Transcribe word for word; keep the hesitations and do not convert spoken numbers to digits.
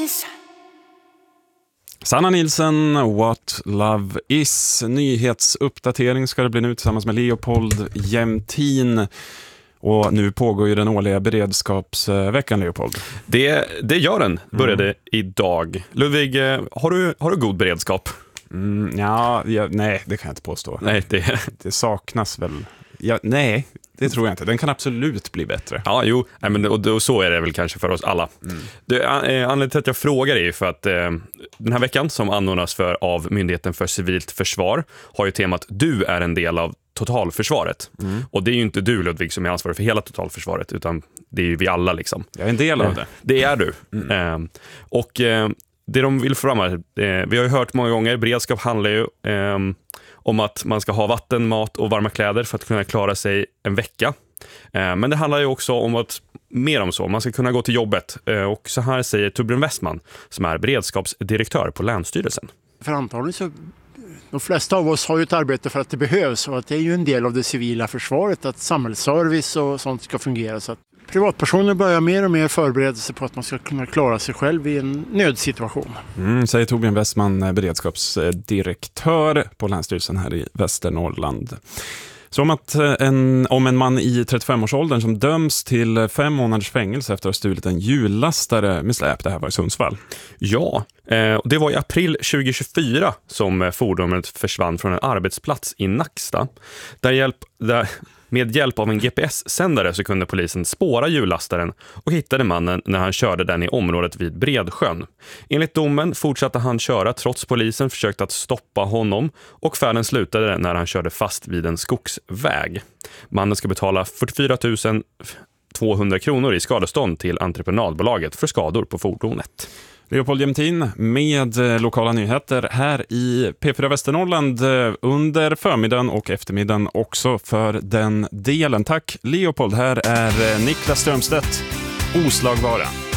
Sanna Nilsson, What Love Is. Nyhetsuppdatering ska det bli nu tillsammans med Leopold Jämtin. Och nu pågår ju den årliga beredskapsveckan, Leopold. Det, det gör den, började mm. idag. Ludvig, har du, har du god beredskap? Mm, ja, ja, nej, det kan jag inte påstå. Nej, det, det saknas väl. Ja, nej, det tror jag inte. Den kan absolut bli bättre. Ja, jo, nej, men, och, och så är det väl kanske för oss alla. Mm. Det, eh, anledningen till att jag frågar är ju för att eh, den här veckan som anordnas för, av Myndigheten för civilt försvar har ju temat Du är en del av totalförsvaret. Mm. Och det är ju inte du, Ludvig, som är ansvarig för hela totalförsvaret, utan det är ju vi alla liksom. Jag är en del av det. Det är du. Mm. Eh, och eh, det de vill få fram här, eh, vi har ju hört många gånger, beredskap handlar ju eh, om att man ska ha vatten, mat och varma kläder för att kunna klara sig en vecka. Eh, men det handlar ju också om att, mer om så, man ska kunna gå till jobbet. Eh, och så här säger Torbjörn Westman, som är beredskapsdirektör på Länsstyrelsen. För antagligen så, de flesta av oss har ju ett arbete för att det behövs, och att det är ju en del av det civila försvaret att samhällsservice och sånt ska fungera, så att privatpersoner börjar mer och mer förbereda sig på att man ska kunna klara sig själv i en nödsituation. Mm, säger Torbjörn Westman, beredskapsdirektör på Länsstyrelsen här i Västernorrland. Så om, att en, om en man i trettiofem-årsåldern som döms till fem månaders fängelse efter att ha stulit en hjullastare med släp. Det här var i Sundsvall. Ja, eh, det var i april tjugohundratjugofyra som fordonet försvann från en arbetsplats i Nacksta. Där hjälp... Där... Med hjälp av en G P S-sändare så kunde polisen spåra hjullastaren och hittade mannen när han körde den i området vid Bredsjön. Enligt domen fortsatte han köra trots polisen försökte att stoppa honom, och färden slutade när han körde fast vid en skogsväg. Mannen ska betala fyrtiofyra tusen tvåhundra kronor i skadestånd till entreprenadbolaget för skador på fordonet. Leopold Jämtin med lokala nyheter här i P fyra Västernorrland under förmiddagen och eftermiddagen också för den delen. Tack Leopold, här är Niklas Strömstedt, Oslagbara.